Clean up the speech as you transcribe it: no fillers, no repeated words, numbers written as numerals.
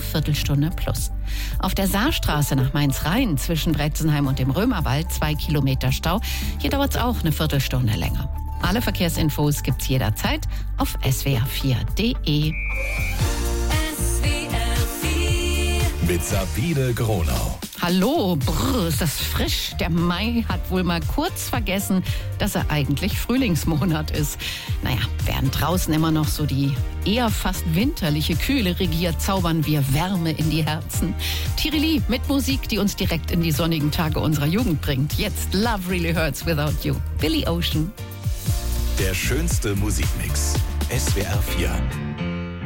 Viertelstunde plus. Auf der Saarstraße nach Mainz-Rhein zwischen Bretzenheim und dem Römerwald 2 Kilometer Stau. Hier dauert es auch eine Viertelstunde länger. Alle Verkehrsinfos gibt's jederzeit auf swr4.de. Mit Sabine Gronau. Hallo, ist das frisch. Der Mai hat wohl mal kurz vergessen, dass er eigentlich Frühlingsmonat ist. Naja, während draußen immer noch so die eher fast winterliche Kühle regiert, zaubern wir Wärme in die Herzen. Tirili mit Musik, die uns direkt in die sonnigen Tage unserer Jugend bringt. Jetzt Love Really Hurts Without You. Billy Ocean. Der schönste Musikmix. SWR 4.